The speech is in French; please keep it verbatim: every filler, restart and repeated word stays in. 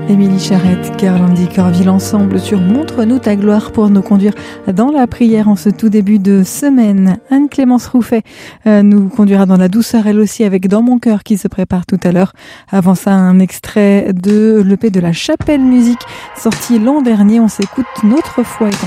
Émilie Charrette, Kerlandi Corville ensemble sur Montre-nous ta gloire pour nous conduire dans la prière en ce tout début de semaine. Anne-Clémence Rouffet euh, nous conduira dans la douceur elle aussi avec Dans mon cœur qui se prépare tout à l'heure. Avant ça, un extrait de l'E P de la Chapelle Musique sorti l'an dernier. On s'écoute Notre foi.